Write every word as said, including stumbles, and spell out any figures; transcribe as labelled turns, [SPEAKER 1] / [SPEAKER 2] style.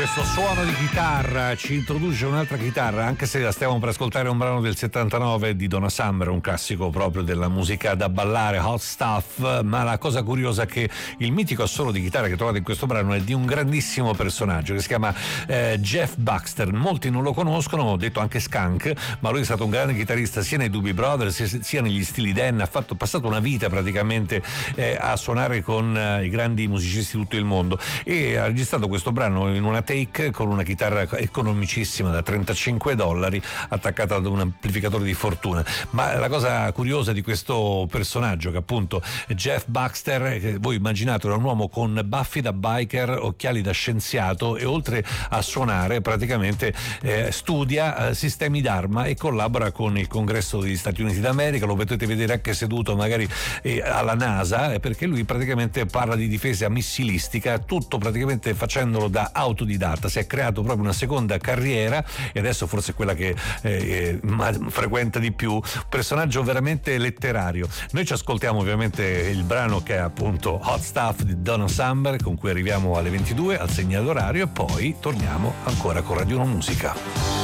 [SPEAKER 1] questo suono di chitarra ci introduce un'altra chitarra, anche se la stiamo per ascoltare un brano del settantanove di Donna Summer, un classico proprio della musica da ballare, Hot Stuff. Ma la cosa curiosa è che il mitico assolo di chitarra che trovate in questo brano è di un grandissimo personaggio che si chiama eh, Jeff Baxter. Molti non lo conoscono, ho detto anche Skunk, ma lui è stato un grande chitarrista sia nei Doobie Brothers sia negli Steely Dan. Ha fatto, passato una vita praticamente eh, a suonare con eh, i grandi musicisti di tutto il mondo, e ha registrato questo brano in una take con una chitarra economicissima da trentacinque dollari attaccata ad un amplificatore di fortuna. Ma la cosa curiosa di questo personaggio, che appunto Jeff Baxter, che voi immaginate, era un uomo con baffi da biker, occhiali da scienziato, e oltre a suonare praticamente eh, studia eh, sistemi d'arma e collabora con il Congresso degli Stati Uniti d'America. Lo potete vedere anche seduto magari eh, alla NASA, eh, perché lui praticamente parla di difesa missilistica, tutto praticamente facendolo da autodidatta. Si è creato proprio una seconda carriera e adesso forse è quella che eh, frequenta di più, un personaggio veramente letterario. Noi ci ascoltiamo ovviamente il brano che è appunto Hot Stuff di Donna Summer, con cui arriviamo alle ventidue al segnale orario, e poi torniamo ancora con Radio uno Musica.